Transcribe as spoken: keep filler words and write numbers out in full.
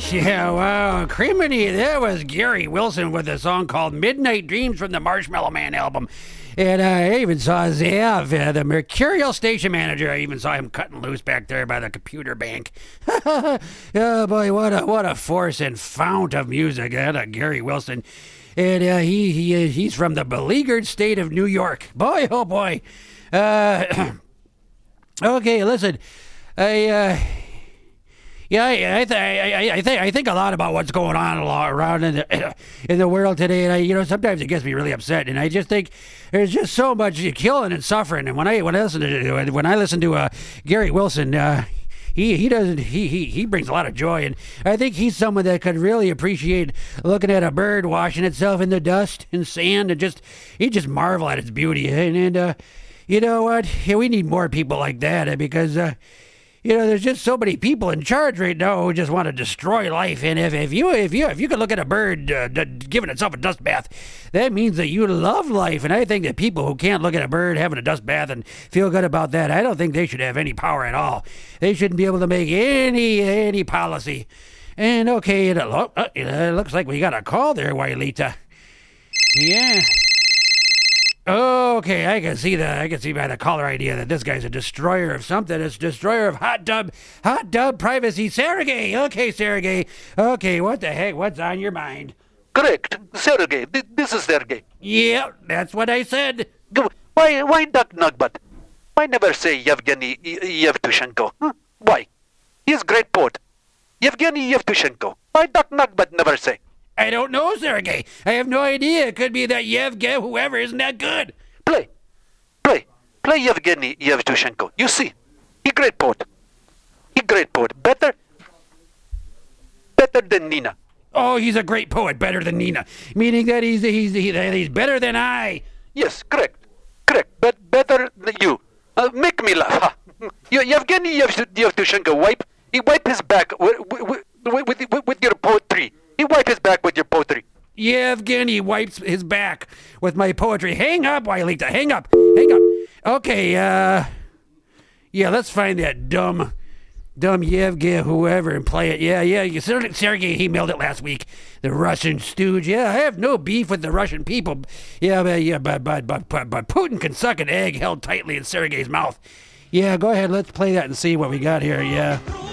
Yeah, wow, criminy, that was Gary Wilson with a song called Midnight Dreams from the Marshmallow Man album. And uh, I even saw Zav, uh, the Mercurial station manager. I even saw him cutting loose back there by the computer bank. Oh boy, what a what a force and fount of music, that uh, Gary Wilson. And uh, he he he's from the beleaguered state of New York. Boy, oh boy. Uh, okay, listen, I. Uh, Yeah, I, I, th- I, I, think I think a lot about what's going on around in the in the world today, and I, you know, sometimes it gets me really upset. And I just think there's just so much killing and suffering. And when I when I listen to when I listen to uh, Gary Wilson, uh, he he doesn't he, he he brings a lot of joy. And I think he's someone that could really appreciate looking at a bird washing itself in the dust and sand, and just he just marvel at its beauty. And, and uh, you know what? Yeah, we need more people like that because. Uh, You know, there's just so many people in charge right now who just want to destroy life. And if, if you if you if you could look at a bird uh, d- giving itself a dust bath, that means that you love life. And I think that people who can't look at a bird having a dust bath and feel good about that, I don't think they should have any power at all. They shouldn't be able to make any any policy. And okay, it, uh, it looks like we got a call there, Wailita. Yeah. Okay, I can see the I can see by the caller idea that this guy's a destroyer of something. It's destroyer of hot dub, hot dub privacy. Sergey. Okay, Sergey. Okay, what the heck? What's on your mind? Correct, Sergey. Th- this is Sergey. Yeah, that's what I said. Why, why Doc Nugbat? Why never say Yevgeny Yevtushenko? Huh? Why? He's a great poet. Yevgeny Yevtushenko. Why Doc Nugbat never say? I don't know, Sergey. I have no idea. It could be that Yevgen, whoever, isn't that good. Play. Play. Play Yevgeny Yevtushenko. You see. He great poet. He great poet. Better. Better than Nina. Oh, he's a great poet. Better than Nina. Meaning that he's he's he's, he's better than I. Yes, correct. Correct. But better than you. Uh, make me laugh. Huh? Yevgeny Yevtushenko wipe. He wipe his back with, with, with, with, with your poetry. He wiped his back with your poetry. Yevgeny wipes his back with my poetry. Hang up, Wailita. Hang up. Hang up. Okay, uh... yeah, let's find that dumb... dumb Yevgeny whoever and play it. Yeah, yeah, you Sergey, he mailed it last week. The Russian stooge. Yeah, I have no beef with the Russian people. Yeah, but, yeah, but, but, but, but, but Putin can suck an egg held tightly in Sergey's mouth. Yeah, go ahead. Let's play that and see what we got here. Yeah.